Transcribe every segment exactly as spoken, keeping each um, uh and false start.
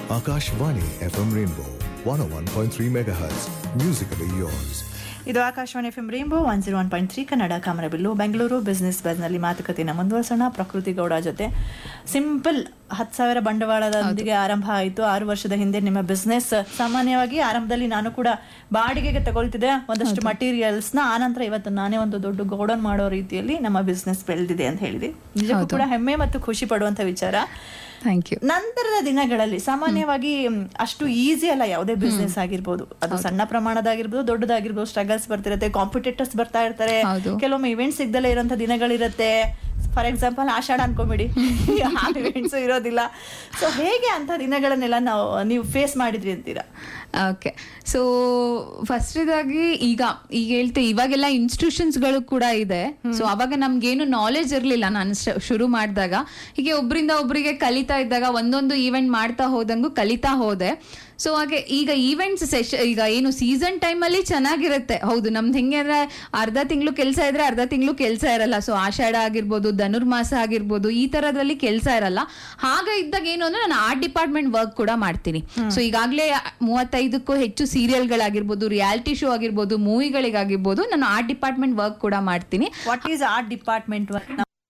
Akashvani F M Rainbow one oh one point three megahertz. Musically yours. ಇದು Akashvani F M rainbow one zero one point three Kannada ಕಾಮರಬಿಲ್ಲು Bengaluru business ಬಸ್ನಲ್ಲಿ ಮಾತುಕತೆಯನ್ನು ಮುಂದುವರಿಸೋಣ. ಪ್ರಕೃತಿ ಗೌಡ ಜೊತೆ simple ಹತ್ತು ಸಾವಿರ ಬಂಡವಾಳದೊಂದಿಗೆ ಆರಂಭ ಆಯಿತು. ಆರು ವರ್ಷದ ಹಿಂದೆ ನಿಮ್ಮ ಬಿಸ್ನೆಸ್ ಸಾಮಾನ್ಯವಾಗಿ ಆರಂಭದಲ್ಲಿ ನಾನು ಕೂಡ ಬಾಡಿಗೆಗೆ ತಗೊಳ್ತಿದ್ದೆ ಒಂದಷ್ಟು ಮಟೀರಿಯಲ್ಸ್ನ. ಆನಂತರ ಇವತ್ತು ನಾನೇ ಒಂದು ದೊಡ್ಡ ಗೌಡನ್ ಮಾಡೋ ರೀತಿಯಲ್ಲಿ ನಮ್ಮ ಬಿಸ್ನೆಸ್ ಬೆಳೆದಿದೆ ಅಂತ ಹೇಳಿದೆ. ನಿಜಕ್ಕೂ ಕೂಡ ಹೆಮ್ಮೆ ಮತ್ತು ಖುಷಿ ಪಡುವಂತ ವಿಚಾರ. Thank you. ನಂತರದ ದಿನಗಳಲ್ಲಿ ಸಾಮಾನ್ಯವಾಗಿ ಅಷ್ಟು ಈಸಿ ಅಲ್ಲ ಯಾವುದೇ ಬಿಸ್ನೆಸ್ ಆಗಿರ್ಬೋದು, ಅದು ಸಣ್ಣ ಪ್ರಮಾಣದಾಗಿರ್ಬೋದು ದೊಡ್ಡದಾಗಿರ್ಬೋದು, ಸ್ಟ್ರಗಲ್ಸ್ ಬರ್ತಿರತ್ತೆ, ಕಾಂಪಿಟೇಟರ್ಸ್ ಬರ್ತಾ ಇರ್ತಾರೆ, ಕೆಲವೊಮ್ಮೆ ಇವೆಂಟ್ಸ್ ಸಿಗ್ದಲೇ ಇರೋಂಥ ದಿನಗಳಿರತ್ತೆ. ಫಾರ್ ಎಕ್ಸಾಂಪಲ್ ಆಷಾಢ ಅನ್ಕೊಂಬಿಡಿ, ಆ ಇವೆಂಟ್ಸ್ ಇರೋದಿಲ್ಲ. ಸೊ ಹೇಗೆ ಅಂತ ದಿನಗಳನ್ನೆಲ್ಲ ನಾವು ನೀವು ಫೇಸ್ ಮಾಡಿದ್ರಿ ಅಂತೀರಾ? ಓಕೆ, ಸೊ ಫಸ್ಟ್ ಇದಾಗಿ ಈಗ ಈಗ ಹೇಳ್ತೇವೆ ಇವಾಗೆಲ್ಲ ಇನ್ಸ್ಟಿಟ್ಯೂಷನ್ಸ್ಗಳು ಕೂಡ ಇದೆ. ಸೊ ಅವಾಗ ನಮ್ಗೇನು ನಾಲೆಜ್ ಇರಲಿಲ್ಲ. ನಾನು ಶುರು ಮಾಡಿದಾಗ ಹೀಗೆ ಒಬ್ಬರಿಂದ ಒಬ್ಬರಿಗೆ ಕಲಿತಾ ಇದ್ದಾಗ ಒಂದೊಂದು ಈವೆಂಟ್ ಮಾಡ್ತಾ ಹೋದಂಗೂ ಕಲಿತಾ ಹೋದೆ. ಸೊ ಹಾಗೆ ಈಗ ಈವೆಂಟ್ಸ್ ಸೆಷ ಈಗ ಏನು ಸೀಸನ್ ಟೈಮಲ್ಲಿ ಚೆನ್ನಾಗಿರುತ್ತೆ. ಹೌದು, ನಮ್ದು ಹೆಂಗೆ ಅಂದ್ರೆ ಅರ್ಧ ತಿಂಗಳು ಕೆಲಸ ಇದ್ರೆ ಅರ್ಧ ತಿಂಗಳು ಕೆಲಸ ಇರಲ್ಲ. ಸೊ ಆಷಾಢ ಆಗಿರ್ಬೋದು, ಧನುರ್ಮಾಸ ಆಗಿರ್ಬೋದು, ಈ ತರದ್ರಲ್ಲಿ ಕೆಲಸ ಇರಲ್ಲ. ಹಾಗೆ ಇದ್ದಾಗ ಏನು ಅಂದ್ರೆ ನಾನು ಆರ್ಟ್ ಡಿಪಾರ್ಟ್ಮೆಂಟ್ ವರ್ಕ್ ಕೂಡ ಮಾಡ್ತೀನಿ. ಸೊ ಈಗಾಗಲೇ ಮೂವತ್ತೈದಕ್ಕೂ ಹೆಚ್ಚು ಸೀರಿಯಲ್ಗಳಾಗಿರ್ಬೋದು, ರಿಯಾಲಿಟಿ ಶೋ ಆಗಿರ್ಬೋದು, ಮೂವಿಗಳಿಗಾಗಿರ್ಬೋದು, ನಾನು ಆರ್ಟ್ ಡಿಪಾರ್ಟ್ಮೆಂಟ್ ವರ್ಕ್ ಕೂಡ ಮಾಡ್ತೀನಿ. What is art department work?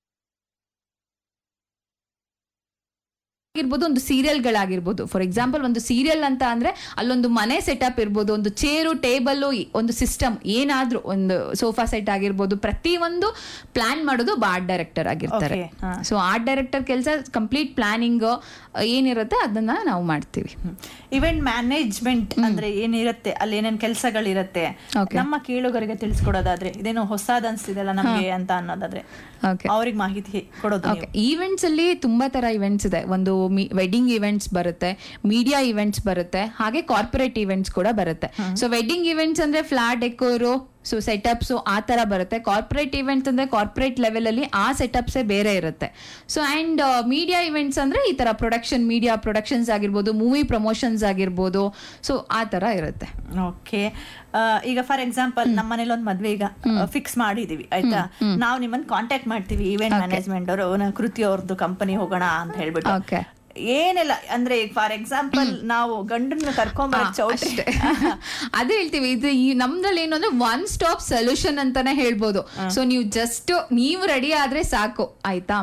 ಆಗಿರ್ಬೋದು, ಒಂದು ಸೀರಿಯಲ್ಗಳಾಗಿರ್ಬೋದು. ಫಾರ್ ಎಕ್ಸಾಂಪಲ್ ಒಂದು ಸೀರಿಯಲ್ ಅಂತ ಅಂದ್ರೆ ಅಲ್ಲೊಂದು ಮನೆ ಸೆಟಪ್ ಇರ್ಬೋದು, ಒಂದು ಚೇರು, ಟೇಬಲ್, ಒಂದು ಸಿಸ್ಟಮ್, ಏನಾದ್ರೂ ಒಂದು ಸೋಫಾ ಸೆಟ್ ಆಗಿರ್ಬೋದು, ಪ್ರತಿ ಒಂದು ಪ್ಲಾನ್ ಮಾಡೋದು ಆರ್ಟ್ ಡೈರೆಕ್ಟರ್ ಆಗಿರ್ತಾರೆ. ಸೊ ಆರ್ಟ್ ಡೈರೆಕ್ಟರ್ ಕೆಲಸ ಕಂಪ್ಲೀಟ್ ಪ್ಲಾನಿಂಗ್ ಏನಿರುತ್ತೆ ಅದನ್ನ ನಾವು ಮಾಡ್ತೀವಿ. ಇವೆಂಟ್ ಮ್ಯಾನೇಜ್ಮೆಂಟ್ ಅಂದ್ರೆ ಏನಿರುತ್ತೆ, ಅಲ್ಲಿ ಏನೇನ್ ಕೆಲಸಗಳಿರುತ್ತೆ ನಮ್ಮ ಕೇಳುಗರಿಗೆ ತಿಳಿಸ್ಕೊಡೋದಾದ್ರೆ, ಇದೇನೋ ಹೊಸದ್ ಅನ್ಸ್ತಿದೆಲ್ಲ ನಮ್ಗೆ ಅಂತ ಅನ್ನೋದಾದ್ರೆ ಅವ್ರಿಗೆ ಮಾಹಿತಿ ಕೊಡೋದು. ಈವೆಂಟ್ಸ್ ಅಲ್ಲಿ ತುಂಬಾ ತರ ಇವೆಂಟ್ಸ್ ಇದೆ. ಒಂದು ವೆಡ್ಡಿಂಗ್ ಇವೆಂಟ್ಸ್ ಬರುತ್ತೆ, ಮೀಡಿಯಾ ಇವೆಂಟ್ಸ್ ಬರುತ್ತೆ, ಹಾಗೆ ಕಾರ್ಪೊರೇಟ್ ಇವೆಂಟ್ಸ್ ಕೂಡ ಬರುತ್ತೆ. ಸೊ ವೆಡ್ಡಿಂಗ್ ಇವೆಂಟ್ಸ್ ಅಂದ್ರೆ ಫ್ಲಾಟ್ ಡೆಕೋರು, ಸೊ ಸೆಟಪ್ಸ್ ಆ ತರ ಬರುತ್ತೆ. ಕಾರ್ಪೊರೇಟ್ ಇವೆಂಟ್ಸ್ ಅಂದ್ರೆ ಕಾರ್ಪೊರೇಟ್ ಲೆವೆಲ್ ಅಲ್ಲಿ ಆ ಸೆಟಪ್ಸೇ ಬೇರೆ ಇರುತ್ತೆ. ಸೊ ಅಂಡ್ ಮೀಡಿಯಾ ಇವೆಂಟ್ಸ್ ಅಂದ್ರೆ ಈ ತರ ಪ್ರೊಡಕ್ಷನ್, ಮೀಡಿಯಾ ಪ್ರೊಡಕ್ಷನ್ಸ್ ಆಗಿರ್ಬೋದು, ಮೂವಿ ಪ್ರಮೋಷನ್ಸ್ ಆಗಿರ್ಬೋದು, ಸೊ ಆ ತರ ಇರುತ್ತೆ. ಓಕೆ, ಈಗ ಫಾರ್ ಎಕ್ಸಾಂಪಲ್ ನಮ್ಮ ಮನೇಲಿ ಒಂದು ಮದ್ವೆ ಈಗ ಫಿಕ್ಸ್ ಮಾಡಿದೀವಿ ಆಯ್ತಾ, ನಾವು ನಿಮ್ಮನ್ನ ಕಾಂಟ್ಯಾಕ್ಟ್ ಮಾಡ್ತೀವಿ, ಇವೆಂಟ್ ಮ್ಯಾನೇಜ್ಮೆಂಟ್ ಅವರು, ಕೃತಿ ಅವ್ರದ್ದು ಕಂಪನಿ ಹೋಗೋಣ ಅಂತ ಹೇಳ್ಬಿಟ್ಟು. ಏನೆಲ್ಲ ಅಂದ್ರೆ ಫಾರ್ ಎಕ್ಸಾಂಪಲ್ ನಾವು ಗಂಡನ್ನ ಕರ್ಕೊಂಡ್ ಚೌಟ್ರಿ ಅದೇ ಹೇಳ್ತೀವಿ. ಇದು ನಮ್ದ್ರಲ್ಲಿ ಏನು ಅಂದ್ರೆ ಒನ್ ಸ್ಟಾಪ್ ಸೊಲ್ಯೂಷನ್ ಅಂತಾನೆ ಹೇಳ್ಬೋದು. ಸೊ ನೀವು ಜಸ್ಟ್ ನೀವು ರೆಡಿ ಆದ್ರೆ ಸಾಕು, ಆಯ್ತಾ?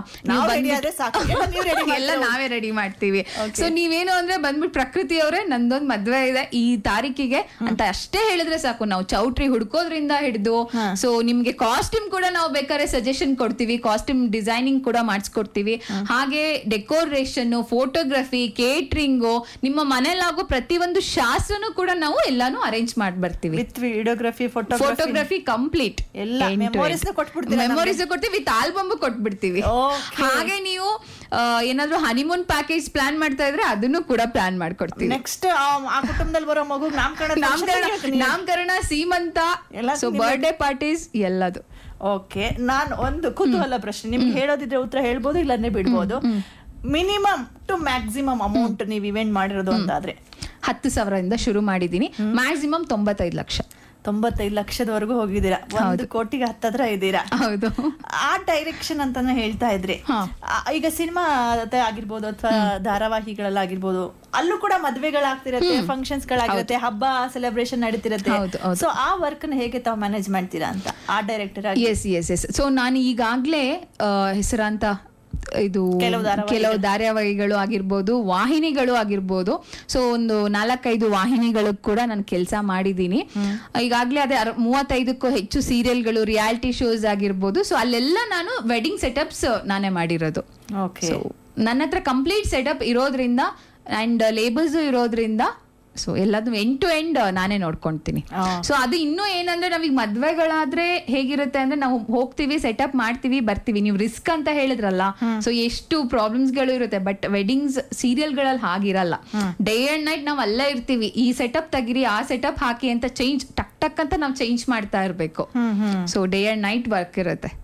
ಎಲ್ಲ ನಾವೇ ರೆಡಿ ಮಾಡ್ತೀವಿ. ಸೊ ನೀವೇನು ಅಂದ್ರೆ ಬಂದ್ಬಿಟ್ಟು ಪ್ರಕೃತಿ ಅವರೇ ನಂದೊಂದ್ ಮದ್ವೆ ಇದೆ ಈ ತಾರೀಕಿಗೆ ಅಂತ ಅಷ್ಟೇ ಹೇಳಿದ್ರೆ ಸಾಕು. ನಾವು ಚೌಟ್ರಿ ಹುಡ್ಕೋದ್ರಿಂದ ಹಿಡಿದು, ಸೊ ನಿಮ್ಗೆ ಕಾಸ್ಟ್ಯೂಮ್ ಕೂಡ ನಾವು ಬೇಕಾದ್ರೆ ಸಜೆಷನ್ ಕೊಡ್ತೀವಿ, ಕಾಸ್ಟ್ಯೂಮ್ ಡಿಸೈನಿಂಗ್ ಕೂಡ ಮಾಡಿಸ್ಕೊಡ್ತೀವಿ, ಹಾಗೆ ಡೆಕೋರೇಷನ್, ಫೋಟೋಗ್ರಫಿ, ಕೇಟ್ರಿಂಗು, ನಿಮ್ಮ ಮನೇಲಾಗೋ ಪ್ರತಿಯೊಂದು ಶಾಸ್ತ್ರನೂ ಕೂಡ ನಾವು ಎಲ್ಲಾನು ಅರೇಂಜ್ ಮಾಡಿ ಬರ್ತೀವಿ. ವಿತ್ ವಿಡಿಯೋಗ್ರಫಿ, ಫೋಟೋಗ್ರಫಿ ಕಂಪ್ಲೀಟ್ ಎಲ್ಲ ಮೆಮೊರೀಸ್ ಕೊಡ್ತೀವಿ, ವಿತ್ ಆಲ್ಬಮ್ ಕೊಟ್ಬಿಡ್ತೀವಿ. ಹಾಗೆ ನೀವು ಏನಾದ್ರು ಹನಿಮೂನ್ ಪ್ಯಾಕೇಜ್ ಪ್ಲಾನ್ ಮಾಡ್ತಾ ಇದ್ರೆ ಅದನ್ನು ಕೂಡ ಪ್ಲಾನ್ ಮಾಡ್ಕೊಡ್ತೀವಿ. ನೆಕ್ಸ್ಟ್ ಆ ಕುಟುಂಬದಲ್ಲಿ ಬರೋ ಮಗು ನಾಮಕರಣ, ನಾಮಕರಣ, ಸೀಮಂತ, ಸೊ ಬರ್ಡೇ ಪಾರ್ಟೀಸ್ ಎಲ್ಲದು. ಓಕೆ, ನಾನು ಒಂದು ಕುತೂಹಲ ಪ್ರಶ್ನೆ ನಿಮ್ಗೆ ಹೇಳೋದಿದ್ರೆ ಉತ್ತರ ಹೇಳ್ಬೋದು, ಇಲ್ಲಾಂದ್ರೆ ಬಿಡ್ಬೋದು. ಮಿನಿಮಮ್ ಟು ಮ್ಯಾಕ್ಸಿಮಮ್ ಅಮೌಂಟ್ ನೀವು ಇವೆಂಟ್ ಮಾಡಿರೋದು ಅಂತಾದ್ರೆ? ಹತ್ತು ಸಾವಿರದಿಂದ ಶುರು ಮಾಡಿದೀನಿ, ಮ್ಯಾಕ್ಸಿಮಮ್ ತೊಂಬತ್ತೈದು ಲಕ್ಷ ತೊಂಬತ್ತೈದು ಲಕ್ಷದವರೆಗೂ ಹೋಗಿದ್ದೀರಾ, ಒಂದು ಕೋಟಿಗೆ ಹತ್ತತ್ರ ಇದ್ದೀರಾ. ಹೌದು, ಆ ಡೈರೆಕ್ಷನ್ ಅಂತಾನೆ ಹೇಳ್ತಾ ಇದ್ರಿ. ಈಗ ಸಿನಿಮಾ ಆಗಿರ್ಬೋದು ಅಥವಾ ಧಾರಾವಾಹಿಗಳಲ್ಲಾಗಿರ್ಬೋದು, ಅಲ್ಲೂ ಕೂಡ ಮದ್ವೆಗಳಾಗ್ತಿರತ್ತೆ, ಫಂಕ್ಷನ್ಸ್ ಗಳಾಗಿರುತ್ತೆ, ಹಬ್ಬ ಸೆಲೆಬ್ರೇಷನ್ ನಡೀತಿರತ್ತೆ. ಸೊ ಆ ವರ್ಕ್ ನ ಹೇಗೆ ತಾವು ಮ್ಯಾನೇಜ್ ಮಾಡ್ತೀರಾ ಅಂತ ಆರ್ಟ್ ಡೈರೆಕ್ಟರ್ ಆಗಿ? ಎಸ್ ಎಸ್ ಎಸ್ ಸೊ ನಾನು ಈಗಾಗ್ಲೇ ಹೆಸರಾಂತ ಇದು ಕೆಲವು ಧಾರಾವಾಹಿಗಳು ಆಗಿರ್ಬೋದು, ವಾಹಿನಿಗಳು ಆಗಿರ್ಬೋದು, ಸೊ ಒಂದು ನಾಲ್ಕೈದು ವಾಹಿನಿಗಳು ಕೂಡ ನಾನು ಕೆಲಸ ಮಾಡಿದ್ದೀನಿ ಈಗಾಗ್ಲೇ. ಅದೇ ಮೂವತ್ತೈದಕ್ಕೂ ಹೆಚ್ಚು ಸೀರಿಯಲ್ಗಳು, ರಿಯಾಲಿಟಿ ಶೋಸ್ ಆಗಿರ್ಬೋದು, ಸೊ ಅಲ್ಲೆಲ್ಲ ನಾನು ವೆಡ್ಡಿಂಗ್ ಸೆಟಪ್ಸ್ ನಾನೇ ಮಾಡಿರೋದು. ಸೊ ನನ್ನ ಹತ್ರ ಕಂಪ್ಲೀಟ್ ಸೆಟಪ್ ಇರೋದ್ರಿಂದ ಅಂಡ್ ಲೇಬರ್ಸ್ ಇರೋದ್ರಿಂದ, ಸೊ ಎಲ್ಲದು ಎಂಡ್ ಟು ಎಂಡ್ ನಾನೇ ನೋಡ್ಕೊಂತೀನಿ. ಸೊ ಅದು ಇನ್ನೂ ಏನಂದ್ರೆ ನಾವೀಗ ಮದ್ವೆಗಳಾದ್ರೆ ಹೇಗಿರುತ್ತೆ ಅಂದ್ರೆ ನಾವು ಹೋಗ್ತೀವಿ, ಸೆಟಪ್ ಮಾಡ್ತೀವಿ, ಬರ್ತೀವಿ. ನೀವು ರಿಸ್ಕ್ ಅಂತ ಹೇಳಿದ್ರಲ್ಲ, ಸೊ ಎಷ್ಟು ಪ್ರಾಬ್ಲಮ್ಸ್ ಗಳು ಇರುತ್ತೆ. But weddings ಸೀರಿಯಲ್ಗಳಲ್ಲಿ ಹಾಗಿರಲ್ಲ. Day and night ನಾವ್ ಅಲ್ಲೇ ಇರ್ತೀವಿ, ಈ ಸೆಟಪ್ ತೆಗಿರಿ, ಆ ಸೆಟಪ್ ಹಾಕಿ ಅಂತ ಚೇಂಜ್ ಟಕ್ ಟಕ್ ಅಂತ ನಾವು ಚೇಂಜ್ ಮಾಡ್ತಾ ಇರ್ಬೇಕು. So day and night work ಇರುತ್ತೆ.